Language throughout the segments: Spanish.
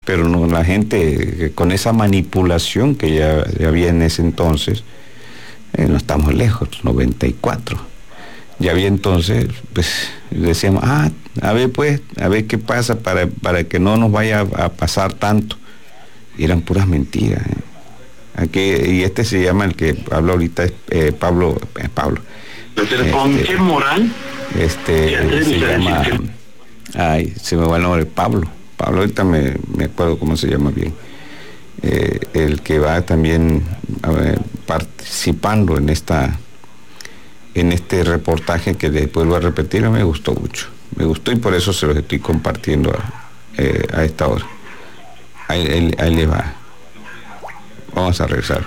pero no, la gente con esa manipulación que ya había en ese entonces, no estamos lejos, 94. Ya había entonces, pues decíamos, a ver qué pasa para que no nos vaya a pasar tanto. Y eran puras mentiras. Y este se llama, el que habla ahorita, es Pablo. Pero ¿con qué moral? Se llama, se me va el nombre, Pablo, ahorita me acuerdo cómo se llama bien. El que va también participando en este reportaje que les vuelvo a repetir, me gustó mucho. Me gustó y por eso se los estoy compartiendo a esta hora. Ahí le va. Vamos a regresar.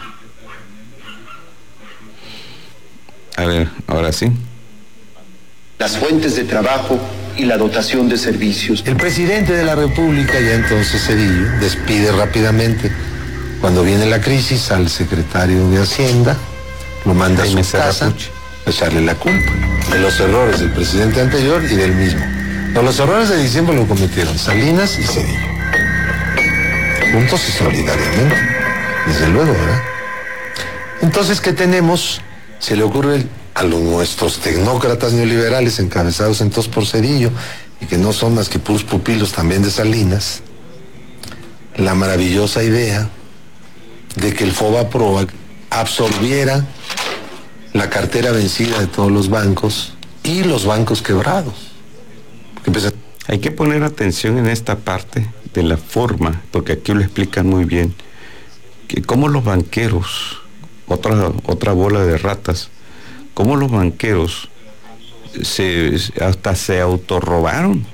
A ver, ahora sí. Las fuentes de trabajo y la dotación de servicios. El presidente de la República, ya entonces Zedillo, despide rápidamente, cuando viene la crisis, al secretario de Hacienda, lo manda a su casa a echarle la culpa de los errores del presidente anterior y del mismo. Pero los errores de diciembre lo cometieron Salinas y Zedillo. Juntos y solidariamente, desde luego, ¿verdad? Entonces, ¿qué tenemos? Se le ocurre a nuestros tecnócratas neoliberales encabezados entonces por Zedillo, y que no son más que puros pupilos también de Salinas, la maravillosa idea de que el FOBAPROA absorbiera la cartera vencida de todos los bancos y los bancos quebrados. Hay que poner atención en esta parte de la forma, porque aquí lo explican muy bien, que cómo los banqueros, otra bola de ratas, cómo los banqueros hasta se autorrobaron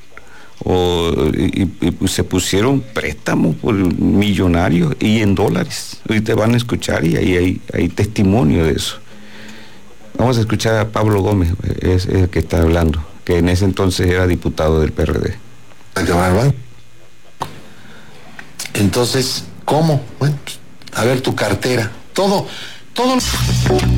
y se pusieron préstamos por millonarios y en dólares. Ahorita van a escuchar y hay testimonio de eso. Vamos a escuchar a Pablo Gómez, es el que está hablando, que en ese entonces era diputado del PRD. Entonces, ¿cómo? Bueno, a ver tu cartera. Todo